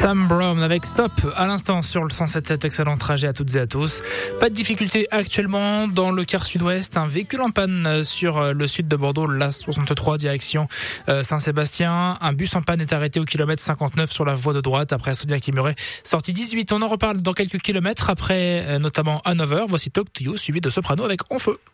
Sam Brown avec Stop à l'instant sur le 107.7. Excellent trajet à toutes et à tous. Pas de difficulté actuellement dans le quart sud-ouest. Un véhicule en panne sur le sud de Bordeaux, la 63 direction Saint-Sébastien. Un bus en panne est arrêté au kilomètre 59 sur la voie de droite après Sonia Kimuret, sortie 18. On en reparle dans quelques kilomètres après, notamment à 9h. Voici Talk to You suivi de Soprano avec En Feu.